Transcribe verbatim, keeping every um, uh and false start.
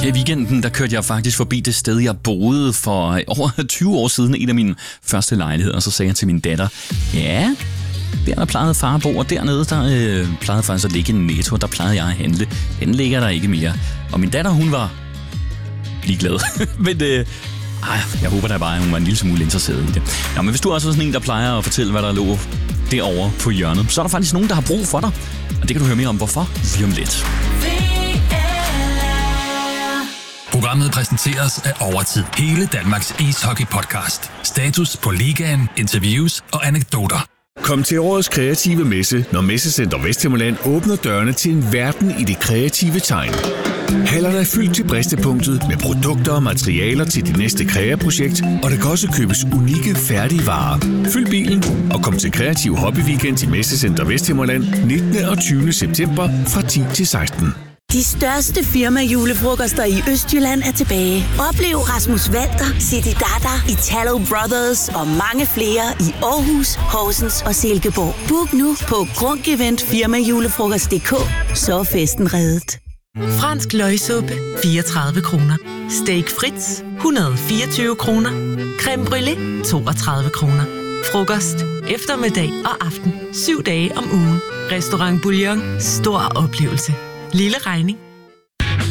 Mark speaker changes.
Speaker 1: Her i weekenden, der kørte jeg faktisk forbi det sted, jeg boede for over tyve år siden, en af mine første lejligheder, og så sagde jeg til min datter, ja, der der plejede far at bo, og dernede, der øh, plejede faktisk at ligge en Netto, der plejede jeg at handle. Den ligger der ikke mere. Og min datter, hun var ligeglad. Men øh, ej, jeg håber da bare, at hun var en lille smule interesseret i det. Nå, men hvis du også er sådan en, der plejer at fortælle, hvad der lå derovre på hjørnet, så er der faktisk nogen, der har brug for dig. Og det kan du høre mere om, hvorfor, lige om lidt.
Speaker 2: Programmet præsenteres af Overtid. Hele Danmarks ishockey-podcast. Status på ligaen, interviews og anekdoter.
Speaker 3: Kom til årets kreative messe, når Messecenter Vesthimmerland åbner dørene til en verden i det kreative tegn. Hallerne er fyldt til bristepunktet med produkter og materialer til dit næste kreaprojekt, og der kan også købes unikke, færdige varer. Fyld bilen og kom til Kreativ Hobby Weekend i Messecenter Vesthimmerland nittende og tyvende september fra ti til seksten.
Speaker 4: De største firma-julefrokoster i Østjylland er tilbage. Oplev Rasmus Walter, City Dada, Italo Brothers og mange flere i Aarhus, Horsens og Silkeborg. Book nu på grunkevent firma julefrokost punktum d k, så er festen reddet.
Speaker 5: Fransk løgsuppe, fireogtredive kroner. Steak Fritz, et hundrede og fireogtyve kroner. Creme brûlée, toogtredive kroner. Frokost, eftermiddag og aften. Syv dage om ugen. Restaurant Bouillon. Stor oplevelse. Lille regning,